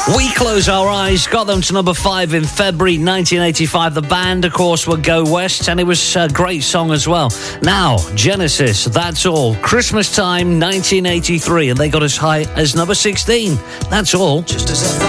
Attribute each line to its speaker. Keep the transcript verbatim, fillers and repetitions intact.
Speaker 1: We Close Our Eyes got them to number five in February nineteen eighty-five. The band, of course, were Go West, and it was a great song as well. Now, Genesis, That's All. Christmas time, nineteen eighty-three, and they got as high as number sixteen. That's all.
Speaker 2: Just as I thought